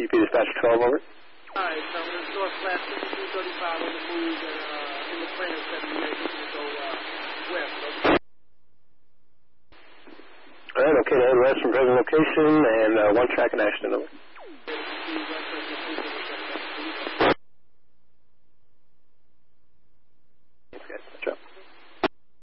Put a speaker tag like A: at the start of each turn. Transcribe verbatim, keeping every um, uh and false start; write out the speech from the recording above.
A: C P Dispatcher twelve, over.
B: All right, so I'm going to Northwest fifty-two thirty-five on the move and uh, in the plan seventy-eight, looking to go uh, west. Okay.
A: All right, okay, to head west from present location and uh, one track in action, over.